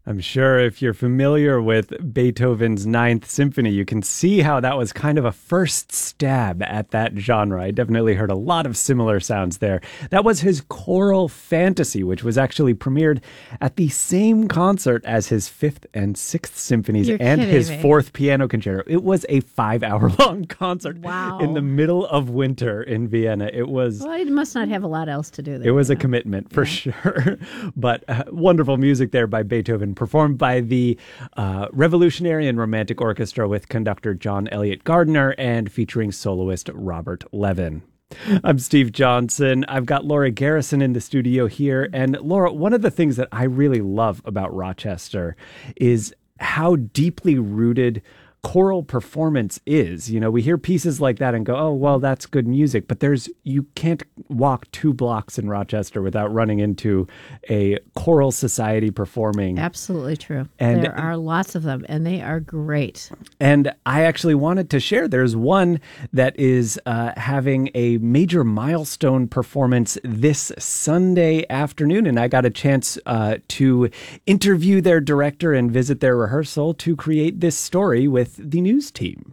I'm sure if you're familiar with Beethoven's Ninth Symphony, you can see how that was kind of a first stab at that genre. I definitely heard a lot of similar sounds there. That was his Choral Fantasy, which was actually premiered at the same concert as his Fifth and Sixth Symphonies and his Fourth Piano Concerto. It was a 5-hour-long concert in the middle of winter in Vienna. It was... Well, he must not have a lot else to do there. It was a commitment, for sure. But wonderful music there by Beethoven, performed by the Revolutionary and Romantic Orchestra with conductor John Elliott Gardner and featuring soloist Robert Levin. I'm Steve Johnson. I've got Laura Garrison in the studio here. And Laura, one of the things that I really love about Rochester is how deeply rooted choral performance is. You know, we hear pieces like that and go, oh, well, that's good music. But you can't walk 2 blocks in Rochester without running into a choral society performing. Absolutely true. And there are lots of them, and they are great. And I actually wanted to share, there's one that is having a major milestone performance this Sunday afternoon. And I got a chance to interview their director and visit their rehearsal to create this story with the news team.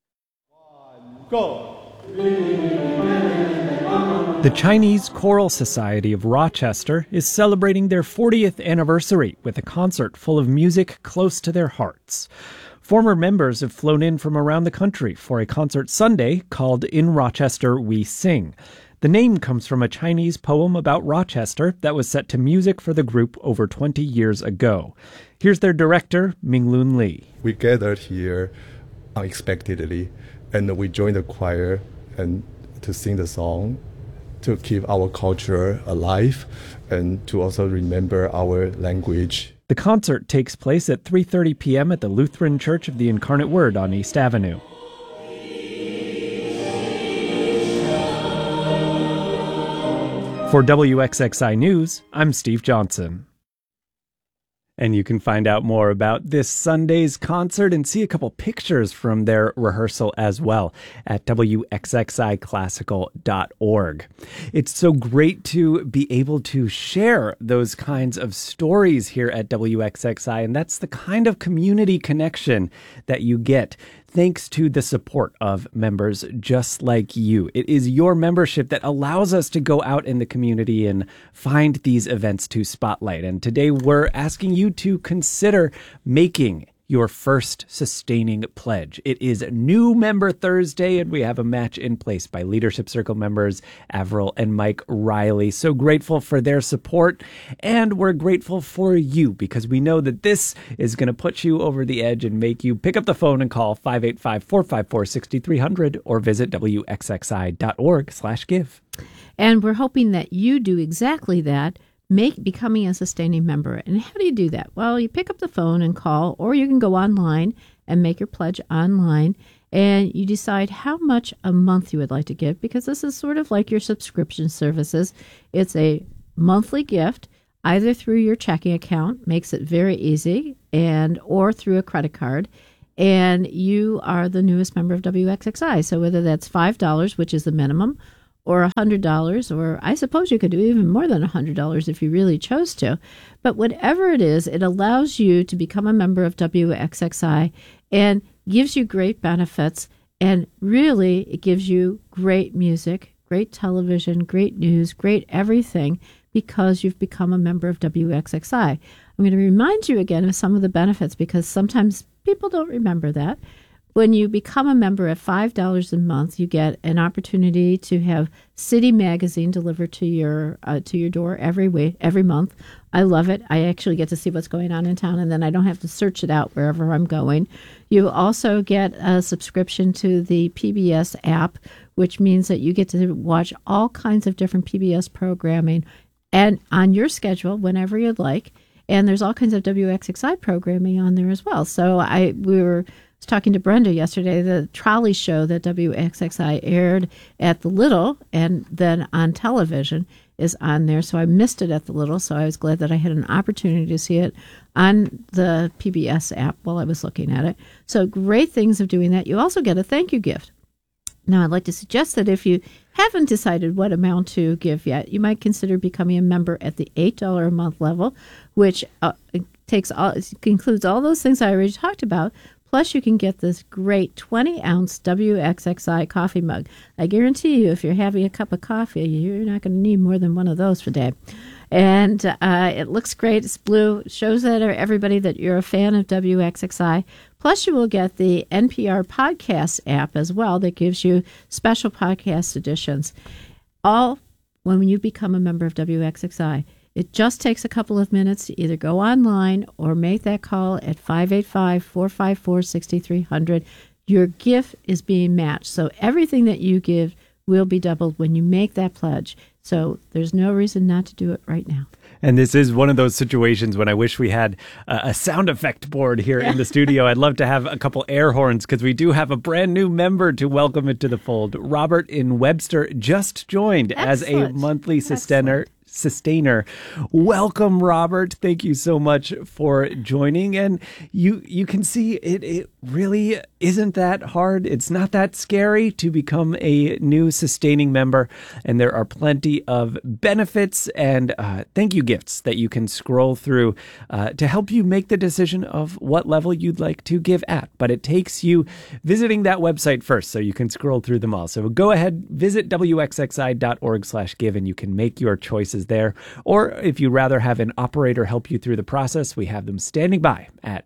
Go. The Chinese Choral Society of Rochester is celebrating their 40th anniversary with a concert full of music close to their hearts. Former members have flown in from around the country for a concert Sunday called In Rochester We Sing. The name comes from a Chinese poem about Rochester that was set to music for the group over 20 years ago. Here's their director, Minglun Li. We gathered here unexpectedly, and we joined the choir and to sing the song, to keep our culture alive, and to also remember our language. The concert takes place at 3:30 p.m. at the Lutheran Church of the Incarnate Word on East Avenue. For WXXI News, I'm Steve Johnson. And you can find out more about this Sunday's concert and see a couple pictures from their rehearsal as well at WXXIClassical.org. It's so great to be able to share those kinds of stories here at WXXI, and that's the kind of community connection that you get thanks to the support of members just like you. It is your membership that allows us to go out in the community and find these events to spotlight. And today we're asking you to consider making your first sustaining pledge. It is New Member Thursday, and we have a match in place by Leadership Circle members Avril and Mike Riley. So grateful for their support, and we're grateful for you because we know that this is going to put you over the edge and make you pick up the phone and call 585-454-6300 or visit wxxi.org/give. And we're hoping that you do exactly that. Becoming a sustaining member. And how do you do that? Well, you pick up the phone and call, or you can go online and make your pledge online, and you decide how much a month you would like to give, because this is sort of like your subscription services. It's a monthly gift, either through your checking account, makes it very easy, or through a credit card. And you are the newest member of WXXI. So whether that's $5, which is the minimum, or $100, or I suppose you could do even more than $100 if you really chose to. But whatever it is, it allows you to become a member of WXXI and gives you great benefits. And really, it gives you great music, great television, great news, great everything, because you've become a member of WXXI. I'm going to remind you again of some of the benefits, because sometimes people don't remember that. When you become a member at $5 a month, you get an opportunity to have City Magazine delivered to your door every month. I love it. I actually get to see what's going on in town, and then I don't have to search it out wherever I'm going. You also get a subscription to the PBS app, which means that you get to watch all kinds of different PBS programming and on your schedule whenever you'd like. And there's all kinds of WXXI programming on there as well. So we were talking to Brenda yesterday, the trolley show that WXXI aired at the Little and then on television is on there. So I missed it at the Little, so I was glad that I had an opportunity to see it on the PBS app while I was looking at it. So great things of doing that. You also get a thank you gift. Now, I'd like to suggest that if you haven't decided what amount to give yet, you might consider becoming a member at the $8 a month level, which includes all those things I already talked about. Plus, you can get this great 20-ounce WXXI coffee mug. I guarantee you, if you're having a cup of coffee, you're not going to need more than one of those per day. And it looks great. It's blue. It shows that everybody that you're a fan of WXXI. Plus, you will get the NPR podcast app as well that gives you special podcast editions. All when you become a member of WXXI. It just takes a couple of minutes to either go online or make that call at 585-454-6300. Your gift is being matched. So everything that you give will be doubled when you make that pledge. So there's no reason not to do it right now. And this is one of those situations when I wish we had a sound effect board here in the studio. I'd love to have a couple air horns because we do have a brand new member to welcome into the fold. Robert in Webster just joined as a monthly sustainer. Welcome, Robert. Thank you so much for joining. And you can see it really isn't that hard. It's not that scary to become a new sustaining member. And there are plenty of benefits and thank you gifts that you can scroll through to help you make the decision of what level you'd like to give at. But it takes you visiting that website first so you can scroll through them all. So go ahead, visit wxxi.org/give and you can make your choices there. Or if you'd rather have an operator help you through the process, we have them standing by at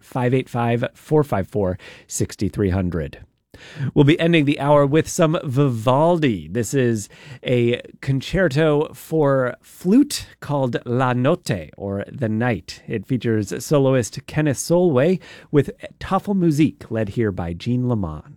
585-454-6300. We'll be ending the hour with some Vivaldi. This is a concerto for flute called La Notte, or The Night. It features soloist Kenneth Solway with Tafelmusik, led here by Jean Lamont.